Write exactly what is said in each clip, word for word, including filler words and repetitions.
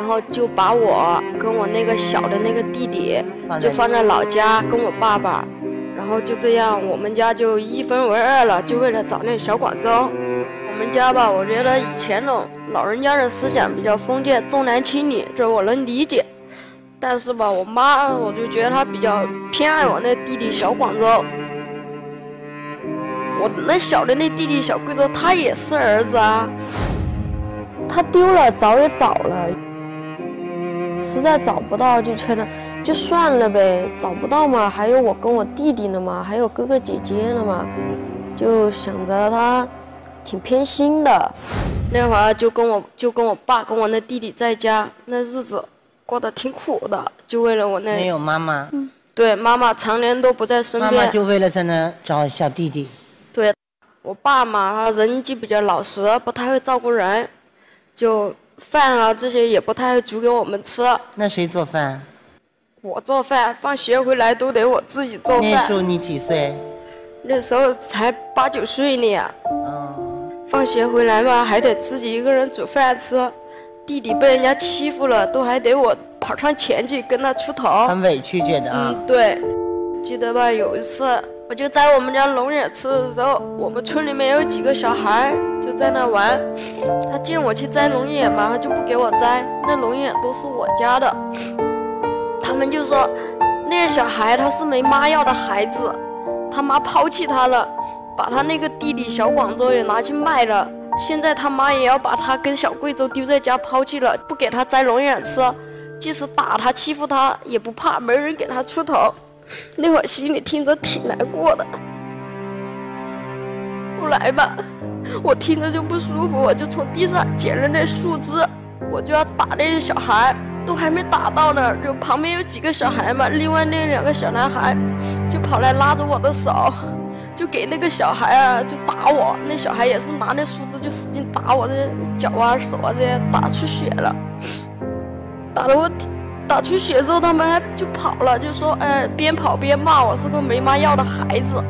后就把我跟我那个小的那个弟弟就放在老家跟我爸爸，然后就这样我们家就一分为二了，就为了找那小广州。我们家吧，我觉得以前的老人家的思想比较封建，重男轻女，这我能理解。但是吧，我妈我就觉得她比较偏爱我那弟弟小广州。我那小的那弟弟小贵州，他也是儿子啊，他丢了找也找了，实在找不到就觉得就算了呗，找不到嘛，还有我跟我弟弟呢嘛，还有哥哥姐姐呢嘛，就想着他挺偏心的。那会儿就跟我就跟我爸跟我那弟弟在家，那日子过得挺苦的，就为了我那没有妈妈、 嗯、对，妈妈常年都不在身边， 妈妈就为了在那找小弟弟。 对，我爸嘛，他人就比较老实，不太会照顾人，就饭啊这些也不太会煮给我们吃。 那谁做饭？ 我做饭，放学回来都得我自己做饭。 那时候你几岁？ 那时候才八九岁呢呀。 哦。 放学回来嘛，还得自己一个人煮饭吃。弟弟被人家欺负了，都还得我跑上前去跟他出头。 很委屈觉得啊。 嗯，对。记得吧，有一次我就在我们家龙眼吃的时候，我们村里面有几个小孩就在那玩，他见我去摘龙眼嘛，他就不给我摘，那龙眼都是我家的。他们就说那个小孩他是没妈要的孩子，他妈抛弃他了，把他那个弟弟小广州也拿去卖了，现在他妈也要把他跟小贵州丢在家抛弃了，不给他摘龙眼吃，即使打他欺负他也不怕，没人给他出头。那会儿心里听着挺难过的。后来吧，我听着就不舒服，我就从地上捡了那树枝，我就要打那些小孩，都还没打到呢，就旁边有几个小孩嘛，另外那两个小男孩就跑来拉着我的手，就给那个小孩啊就打我，那小孩也是拿那树枝就使劲打我的脚啊手啊，这些打出血了，打得我打出血之后，他们还就跑了，就说哎，边跑边骂我是个没妈要的孩子。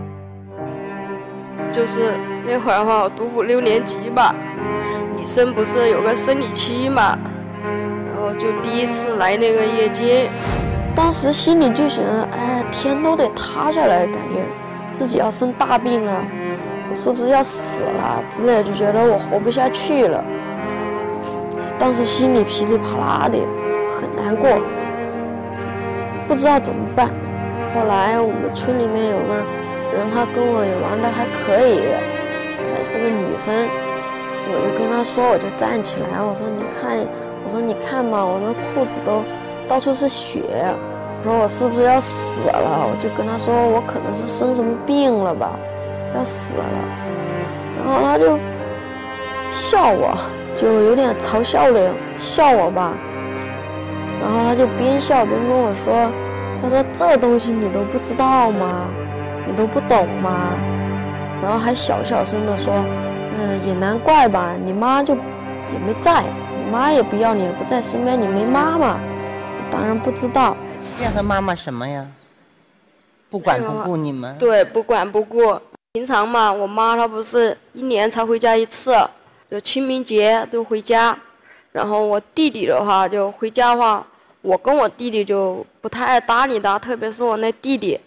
就是那会儿哈，我读五六年级吧，女生不是有个生理期嘛，然后就第一次来那个月经，当时心里就想，哎，天都得塌下来，感觉自己要生大病了，我是不是要死了之类的，就觉得我活不下去了。当时心里噼里啪啦的。很难过，不知道怎么办。后来我们村里面有个人，他跟我也玩得还可以，还是个女生，我就跟她说，我就站起来，我说你看，我说你看嘛，我的裤子都到处是血，我说我是不是要死了？我就跟她说，我可能是生什么病了吧，要死了。然后她就笑我，就有点嘲笑的笑我吧。然后他就边笑边跟我说，他说这东西你都不知道吗？你都不懂吗？然后还小小声的说，嗯，也难怪吧，你妈就也没在，你妈也不要你，不在身边，你没妈妈。当然不知道。 让他妈妈什么呀？不管不顾你们？ 对，不管不顾。平常嘛，我妈她不是一年才回家一次，有清明节都回家。然后我弟弟的话，就回家的话，我跟我弟弟就不太爱搭理他，特别是我那弟弟，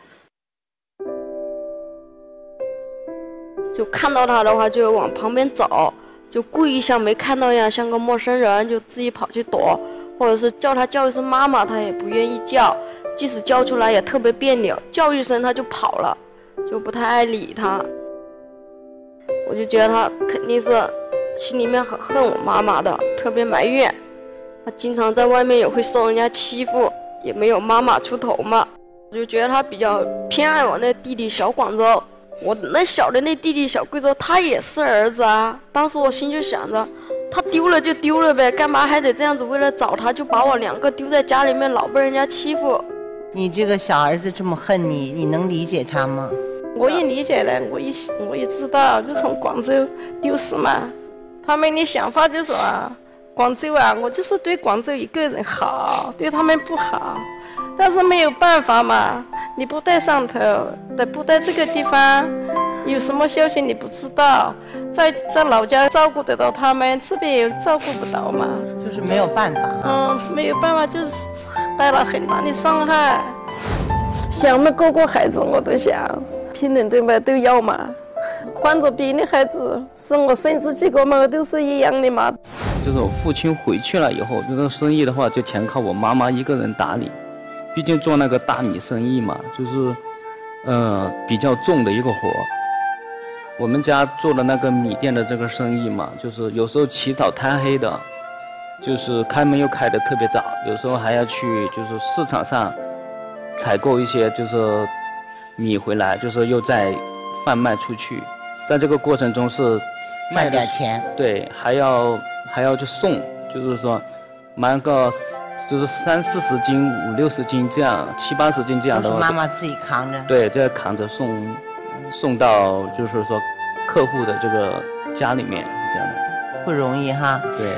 就看到他的话就往旁边走，就故意像没看到一样，像个陌生人，就自己跑去躲，或者是叫他叫一声妈妈，他也不愿意叫，即使叫出来也特别别扭，叫一声他就跑了，就不太爱理他。我就觉得他肯定是心里面很恨我妈妈的，特别埋怨，他经常在外面也会受人家欺负，也没有妈妈出头嘛。我就觉得他比较偏爱我那弟弟小广州，我那小的那弟弟小贵州，他也是儿子啊。当时我心就想着，他丢了就丢了呗，干嘛还得这样子为了找他就把我两个丢在家里面，老被人家欺负。 你这个小儿子这么恨你，你能理解他吗？ 我也理解了，我也我也知道，就从广州丢失嘛。他们的想法就说啊，广州啊，我就是对广州一个人好，对他们不好，但是没有办法嘛，你不在上头，的不在这个地方，有什么消息你不知道， 在在老家照顾得到他们，这边也照顾不到嘛， 就是没有办法。 嗯，没有办法，就是带来很大的伤害。想么各个孩子我都想，平等对吧？都要嘛。患着病的孩子，是我生这几个嘛，都是一样的嘛。 就是我父亲回去了以后，这个生意的话就全靠我妈妈一个人打理。毕竟做那个大米生意嘛，就是，呃，比较重的一个活。我们家做的那个米店的这个生意嘛，就是有时候起早贪黑的，就是开门又开得特别早，有时候还要去就是市场上采购一些就是米回来，就是又再贩卖出去。在这个过程中是卖点钱， 对，还要还要去送，就是说买个就是三四十斤、五六十斤这样，七八十斤这样的话， 妈妈自己扛着。 对，这样扛着送送到就是说客户的这个家里面，这样的不容易哈。 对。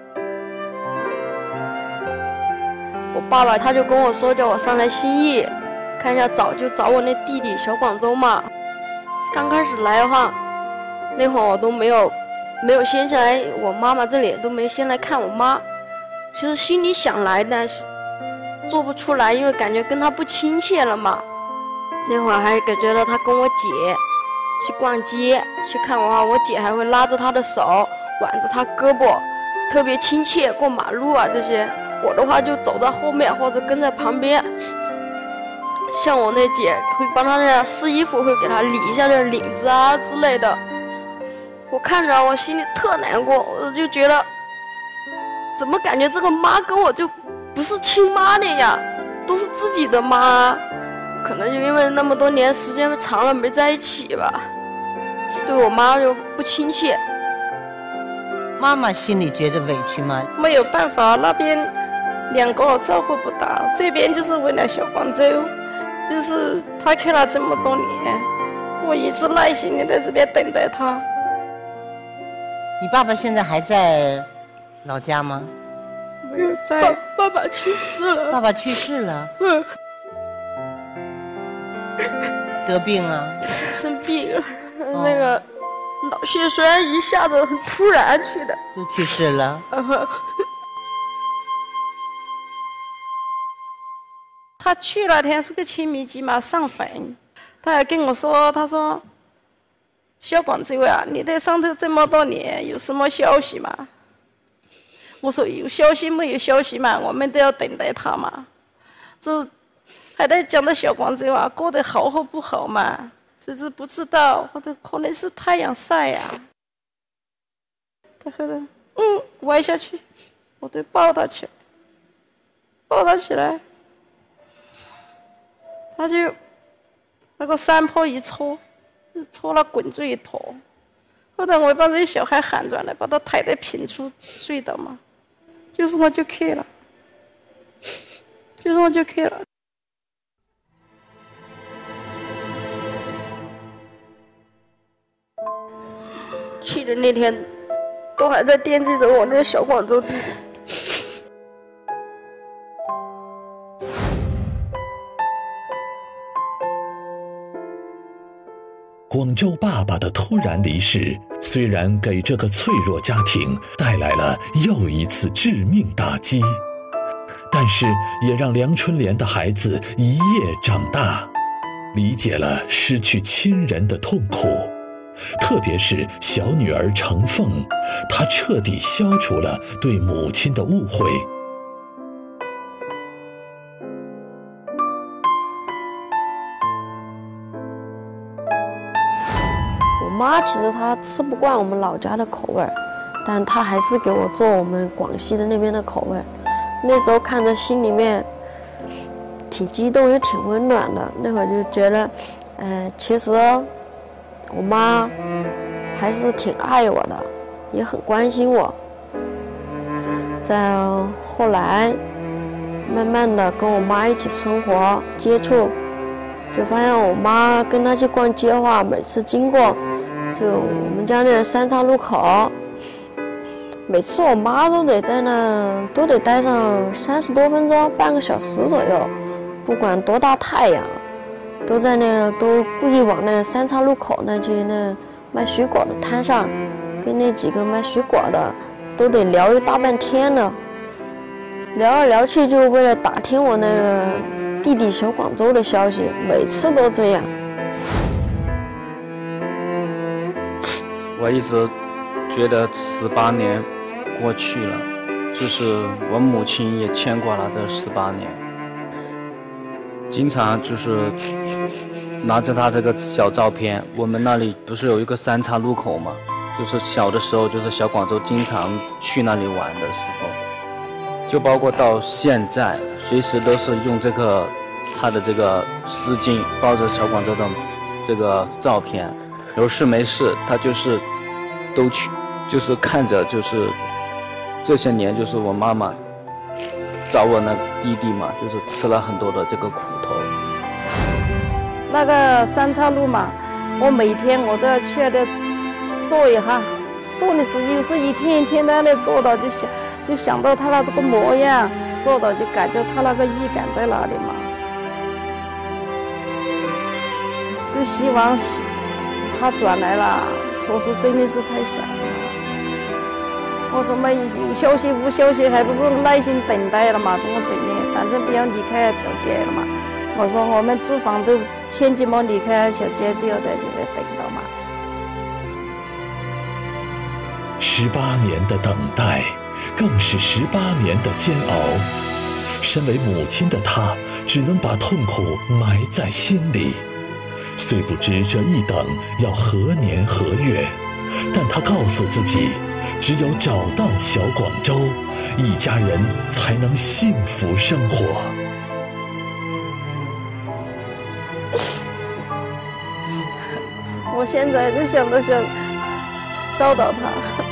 我爸爸他就跟我说，叫我上来兴义看一下，找就找我那弟弟小广州嘛。刚开始来的话，那会儿我都没有没有先下来我妈妈这里，都没先来看我妈。其实心里想来，但是做不出来，因为感觉跟她不亲切了嘛。那会儿还感觉到她跟我姐去逛街去看我，我姐还会拉着她的手，挽着她胳膊，特别亲切。过马路啊这些，我的话就走到后面或者跟在旁边。像我那姐会帮她那试衣服，会给她理一下那领子啊之类的。我看着我心里特难过，我就觉得怎么感觉这个妈跟我就不是亲妈的呀，都是自己的妈。可能就因为那么多年时间长了没在一起吧，对我妈就不亲切。 妈妈心里觉得委屈吗？ 没有办法，那边两个照顾不到，这边就是为了小广州，就是他去了这么多年，我一直耐心的在这边等待他。 你爸爸现在还在老家吗？ 没有在，爸爸去世了。 爸爸去世了。 嗯。 得病啊？ 生病了，哦、那个脑血栓一下子很突然去的， 就去世了。 他去那天是个清明节嘛，上坟，他还跟我说，他说：“小广州啊，你在上头这么多年，有什么消息吗？”我说：“有消息没有消息嘛，我们都要等待他嘛。”这还在讲到小广州啊，过得好或不好嘛，就是不知道，或者可能是太阳晒呀、啊。他后来嗯歪下去，我得抱他起来，抱他起来。他就那个山坡一戳，就戳了滚住一坨。后来我把这些小孩喊转来，把他抬在平处睡的嘛，就是我就去了，就是我就去了。 去的那天，都还在惦记着我那个小广州弟弟。 广州爸爸的突然离世，虽然给这个脆弱家庭带来了又一次致命打击，但是也让梁春莲的孩子一夜长大，理解了失去亲人的痛苦。特别是小女儿程凤，她彻底消除了对母亲的误会。 我妈其实她吃不惯我们老家的口味，但她还是给我做我们广西的那边的口味。那时候看着心里面挺激动也挺温暖的，那会儿就觉得，呃，其实我妈还是挺爱我的，也很关心我。在后来慢慢的跟我妈一起生活接触，就发现我妈跟她去逛街的话，每次经过就我们家那个三岔路口，每次我妈都得在那都得待上三十多分钟，半个小时左右，不管多大太阳，都在那都故意往那三岔路口那去那卖水果的摊上，跟那几个卖水果的都得聊一大半天呢。聊来聊去，就为了打听我那个弟弟小广州的消息，每次都这样。 我一直觉得十八年过去了，就是我母亲也牵挂了这十八年，经常就是拿着她这个小照片。我们那里不是有一个三岔路口嘛，就是小的时候，就是小广州经常去那里玩的时候，就包括到现在，随时都是用这个她的这个丝巾抱着小广州的这个照片，有事没事她就是都去，就是看着，就是这些年就是我妈妈找我那弟弟嘛，就是吃了很多的这个苦头。 那个三岔路嘛，我每天我都要去那里坐一下，坐的是有时一天一天在那里坐到就想就想到他那这个模样，坐到就感觉他那个意感在哪里嘛，就希望他转来了，确实真的是太想了。我说嘛，有消息无消息，还不是耐心等待了嘛？怎么整的？反正不要离开条街了嘛。我说我们租房都千几毛离开小街，都要在这里等到嘛。 十八年的等待，更是十八年的煎熬。身为母亲的她，只能把痛苦埋在心里。虽不知这一等要何年何月，但她告诉自己，只有找到小广州，一家人才能幸福生活。 我现在就想都想找到他，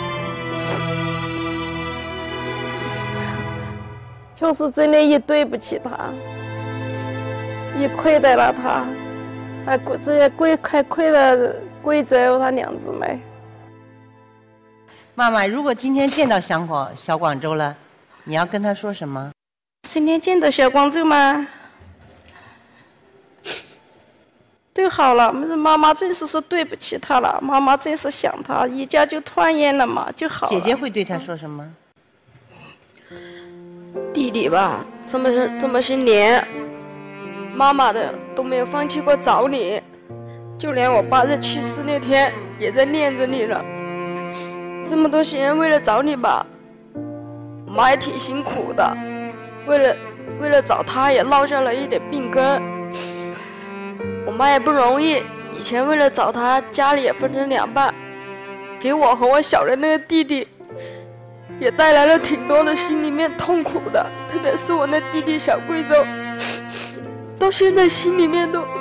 就是真的也对不起他，也亏待了他，还这些亏还亏了贵州他两姊妹。 妈妈，如果今天见到小广小广州了，你要跟他说什么？ 今天见到小广州吗？都好了，妈妈真是是对不起他了，妈妈真是想他，一家就团圆了嘛，就好了。 姐姐会对他说什么？ 弟弟吧，这么这么些年，妈妈的都没有放弃过找你，就连我爸在去世那天也在念着你了。这么多些人为了找你吧，我妈也挺辛苦的，为了为了找他也落下了一点病根。我妈也不容易，以前为了找他，家里也分成两半，给我和我小的那个弟弟也带来了挺多的心里面痛苦的，特别是我那弟弟小贵州，到现在心里面都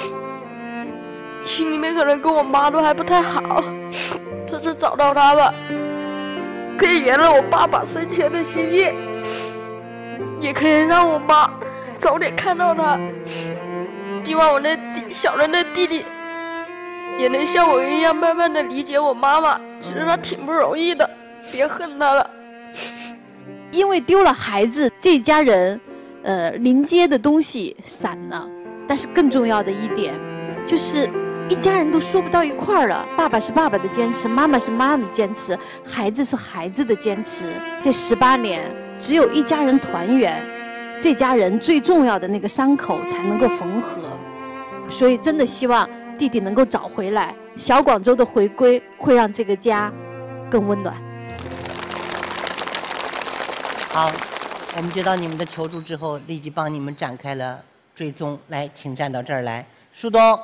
心里面可能跟我妈都还不太好。这次找到他吧，可以圆了我爸爸生前的心愿，也可以让我妈早点看到他。希望我那弟小的那弟弟也能像我一样慢慢的理解我妈妈，其实她挺不容易的，别恨她了。 因为丢了孩子，这家人呃临街的东西散了，但是更重要的一点就是一家人都说不到一块儿了，爸爸是爸爸的坚持，妈妈是妈妈的坚持，孩子是孩子的坚持。这十八年只有一家人团圆，这家人最重要的那个伤口才能够缝合。所以真的希望弟弟能够找回来，小广州的回归会让这个家更温暖。 好，我们接到你们的求助之后，立即帮你们展开了追踪。来，请站到这儿来，舒东。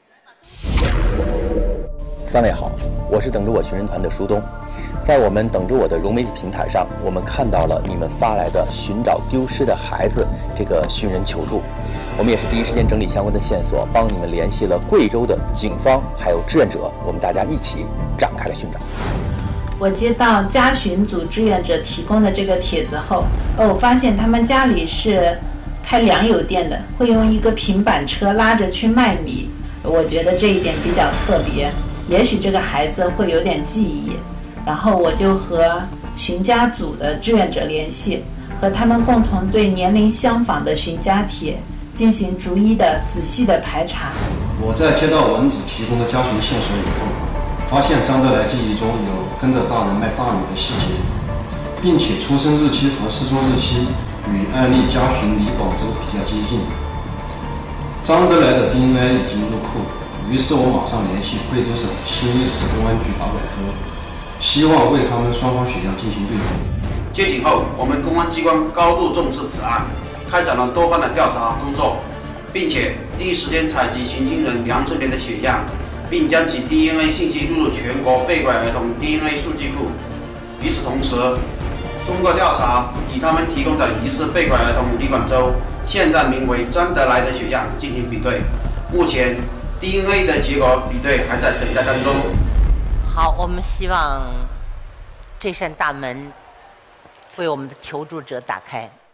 三位好，我是等着我寻人团的舒东。在我们等着我的融媒体平台上，我们看到了你们发来的寻找丢失的孩子这个寻人求助，我们也是第一时间整理相关的线索，帮你们联系了贵州的警方还有志愿者，我们大家一起展开了寻找。 我接到家寻组志愿者提供的这个帖子后，呃，我发现他们家里是开粮油店的，会用一个平板车拉着去卖米，我觉得这一点比较特别，也许这个孩子会有点记忆。然后我就和寻家组的志愿者联系，和他们共同对年龄相仿的寻家帖进行逐一的仔细的排查。 我在接到文子提供的家寻线索以后， 发现张德来记忆中有跟着大人卖大米的细节，并且出生日期和失踪日期与案例家寻李广州比较接近。张德来的 D N A 已经入库，于是我马上联系贵州省新义市公安局打百科，希望为他们双方血样进行对比。 接警后，我们公安机关高度重视此案，开展了多方的调查工作，并且第一时间采集寻亲人梁春莲的血样，并将其 D N A 信息录入全国被拐儿童 D N A 数据库。与此同时，通过调查，与他们提供的疑似被拐儿童李广州，现在名为张德来的血样进行比对，目前 D N A 的结果比对还在等待当中。 好，我们希望这扇大门为我们的求助者打开。